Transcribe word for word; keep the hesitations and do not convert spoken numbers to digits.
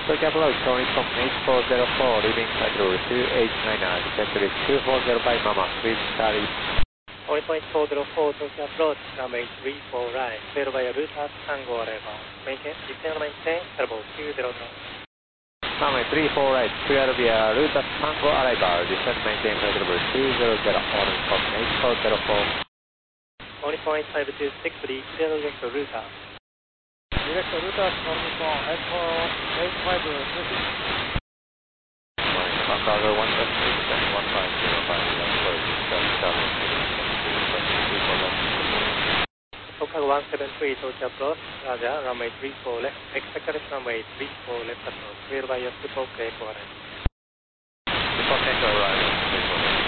Tokyo approach, calling from eight four zero four, leaving flight rule two eight nine nine, descent to two four zero five Mama, please Charlie. Calling point four zero four, Tokyo approach, runway three four right, cleared by route at Tango arrival. Maintain, descend maintain, turbo two zero zero. Runway three four right, cleared via route at Tango arrival, descend maintain flight level two zero zero, calling from eight four zero four. Calling point five two six three, clear direct route at. Direct route at calling from eight four eight five two six. Chicago one seven three, descent one five zero five, approach, Charlie. Chicago one seven three, Tokyo approach, Roger, runway three four left, expect correct runway three four left approach, cleared by your Sipok Echo arrival. Sipok Echo arrival.